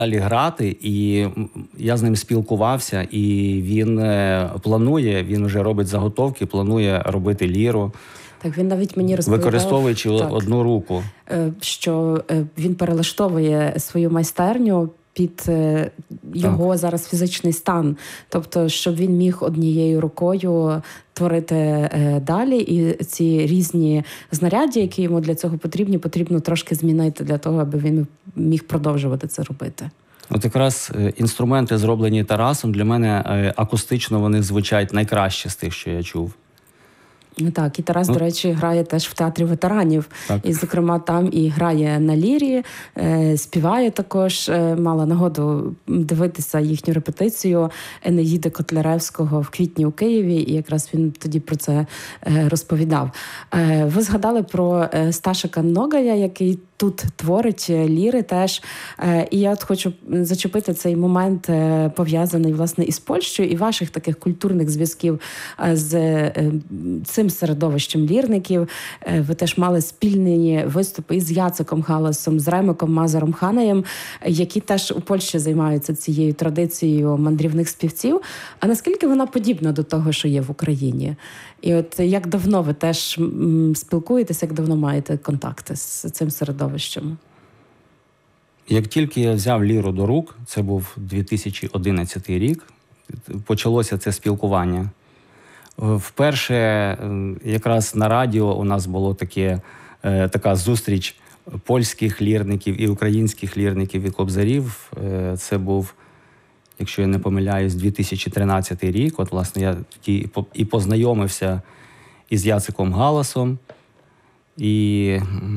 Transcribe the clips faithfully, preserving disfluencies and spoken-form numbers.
далі грати, і я з ним спілкувався, і він планує, він вже робить заготовки, планує робити ліру. Так, він навіть мені розповідав, використовуючи так, одну руку. Що він перелаштовує свою майстерню під його так. зараз фізичний стан. Тобто, щоб він міг однією рукою творити далі, і ці різні знаряддя, які йому для цього потрібні, потрібно трошки змінити для того, аби він міг продовжувати це робити. От якраз інструменти, зроблені Тарасом, для мене акустично вони звучать найкраще з тих, що я чув. Так, і Тарас, ну, до речі, грає теж в театрі ветеранів. Так. І, зокрема, там і грає на лірі, е, співає також. Е, мала нагоду дивитися їхню репетицію Енеїди Котляревського в квітні у Києві, і якраз він тоді про це е, розповідав. Е, ви згадали про е, Сташика Ногая, який тут творить ліри теж. Е, і я от хочу зачепити цей момент, е, пов'язаний, власне, із Польщею, і ваших таких культурних зв'язків е, з е, цим середовищем лірників. Ви теж мали спільні виступи із Яциком Галасом, з Ремиком Мазаром Ханаєм, які теж у Польщі займаються цією традицією мандрівних співців. А наскільки вона подібна до того, що є в Україні? І от як давно ви теж спілкуєтеся, як давно маєте контакти з цим середовищем? Як тільки я взяв ліру до рук, це був дві тисячі одинадцятий рік, почалося це спілкування. Вперше якраз на радіо у нас була таке, така зустріч польських лірників і українських лірників і кобзарів. Це був, якщо я не помиляюсь, дві тисячі тринадцятий рік. От, власне, я тоді і познайомився із Яциком Галасом, і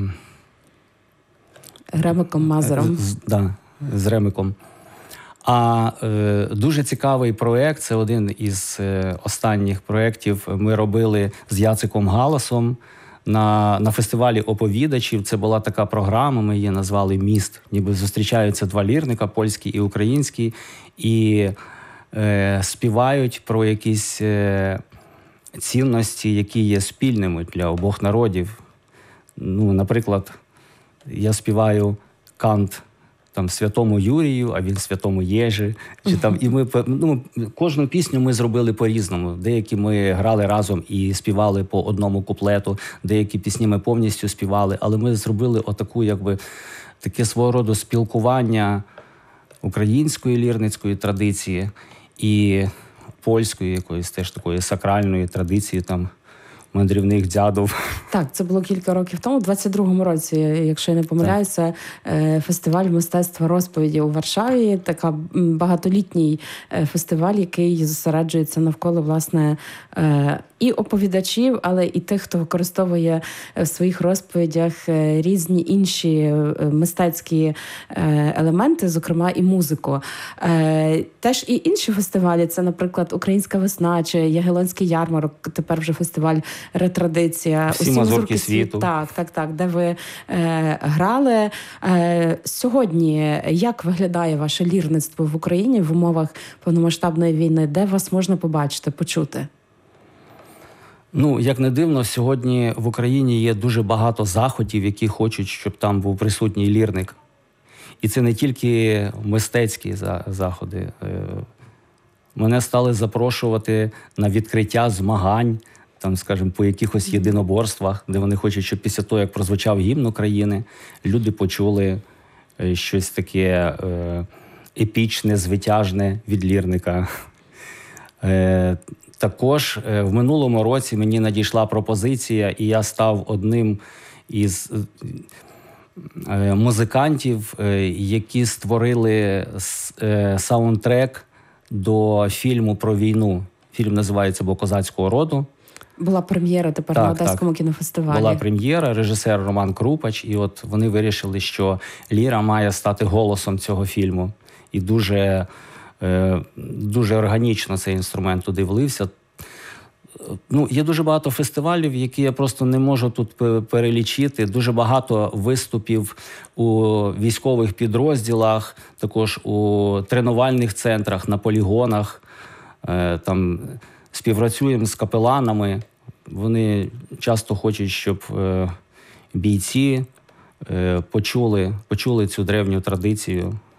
Ремиком Мазаром. З, да, з Ремиком. А е, дуже цікавий проєкт, це один із е, останніх проєктів ми робили з Яциком Галасом на, на фестивалі оповідачів. Це була така програма, ми її назвали «Міст». Ніби зустрічаються два лірника, польський і український, і е, співають про якісь е, цінності, які є спільними для обох народів. Ну, наприклад, я співаю кант там Святому Юрію, а він Святому Єжі. Чи там і ми ну, кожну пісню ми зробили по-різному. Деякі ми грали разом і співали по одному куплету, деякі пісні ми повністю співали, але ми зробили отаку, якби таке свого роду спілкування української лірницької традиції і польської якоїсь теж такої сакральної традиції там мандрівних дядів. Так, це було кілька років тому, у двадцять другому році, якщо я не помиляюся, фестиваль мистецтва розповіді у Варшаві. Така багатолітній фестиваль, який зосереджується навколо, власне, і оповідачів, але і тих, хто використовує в своїх розповідях різні інші мистецькі елементи, зокрема і музику. Теж і інші фестивалі, це, наприклад, Українська весна чи Ягелонський ярмарок, тепер вже фестиваль Ретрадиція. Всі мазурки світу. Так, так, так, де ви е, грали. Е, сьогодні як виглядає ваше лірництво в Україні в умовах повномасштабної війни? Де вас можна побачити, почути? Ну, як не дивно, сьогодні в Україні є дуже багато заходів, які хочуть, щоб там був присутній лірник. І це не тільки мистецькі заходи. Мене стали запрошувати на відкриття змагань, там, скажімо, по якихось єдиноборствах, де вони хочуть, щоб після того, як прозвучав гімн України, люди почули щось таке епічне, звитяжне від лірника. Також в минулому році мені надійшла пропозиція, і я став одним із музикантів, які створили саундтрек до фільму про війну. Фільм називається «Бо козацького роду». Була прем'єра тепер так, на Одеському так. кінофестивалі. Була прем'єра, режисер Роман Крупач, і от вони вирішили, що ліра має стати голосом цього фільму. І дуже, е, дуже органічно цей інструмент туди влився. Ну, є дуже багато фестивалів, які я просто не можу тут перелічити. Дуже багато виступів у військових підрозділах, також у тренувальних центрах, на полігонах. Е, там співпрацюємо з капеланами. Вони часто хочуть, щоб е, бійці е, почули, почули цю древню традицію